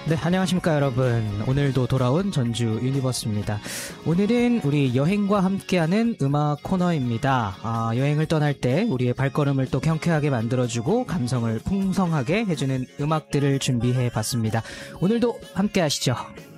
네, 안녕하십니까 여러분. 오늘도 돌아온 전주 유니버스입니다. 오늘은 우리 여행과 함께하는 음악 코너입니다. 여행을 떠날 때 우리의 발걸음을 또 경쾌하게 만들어주고 감성을 풍성하게 해주는 음악들을 준비해봤습니다. 오늘도 함께 하시죠.